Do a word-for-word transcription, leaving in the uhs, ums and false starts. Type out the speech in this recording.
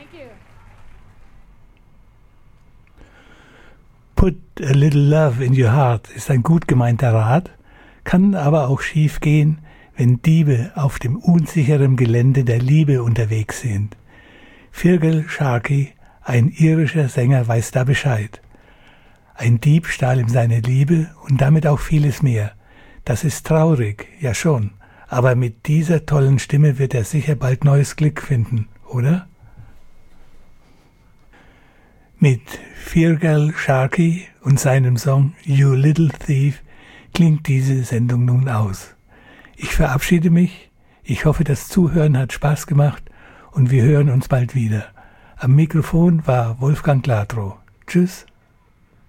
Thank you. Put a little love in your heart ist ein gut gemeinter Rat, kann aber auch schief gehen, wenn Diebe auf dem unsicheren Gelände der Liebe unterwegs sind. Feargal Sharkey, ein irischer Sänger, weiß da Bescheid. Ein Dieb stahl ihm seine Liebe und damit auch vieles mehr. Das ist traurig, ja schon, aber mit dieser tollen Stimme wird er sicher bald neues Glück finden, oder? Mit Feargal Sharkey und seinem Song You Little Thief klingt diese Sendung nun aus. Ich verabschiede mich, ich hoffe, das Zuhören hat Spaß gemacht und wir hören uns bald wieder. Am Mikrofon war Wolfgang Gladrow. Tschüss.